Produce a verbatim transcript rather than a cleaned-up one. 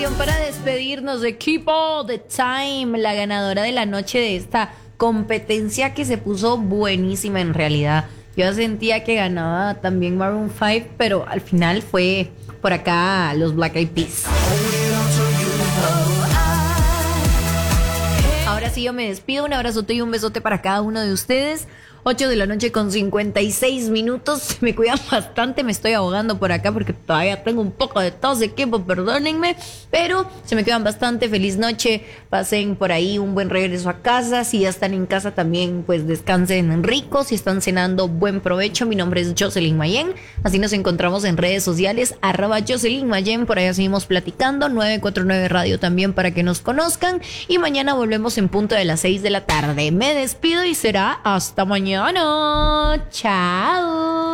canción para despedirnos de Keep All the Time, la ganadora de la noche de esta competencia que se puso buenísima en realidad. Yo sentía que ganaba también Maroon cinco, pero al final fue por acá los Black Eyed Peas. Ahora sí yo me despido, un abrazote y un besote para cada uno de ustedes. ocho de la noche con cincuenta y seis minutos. Me cuidan bastante, me estoy ahogando por acá porque todavía tengo un poco de tos, equipo, perdónenme. Pero se me cuidan bastante, feliz noche. Pasen por ahí un buen regreso a casa. Si ya están en casa también, pues descansen rico. Si están cenando, buen provecho. Mi nombre es Jocelyn Mayen. Así nos encontramos en redes sociales, arroba Jocelyn Mayen. Por allá seguimos platicando. nueve cuatro nueve Radio también para que nos conozcan. Y mañana volvemos en punto de las seis de la tarde. Me despido y será hasta mañana. Chao.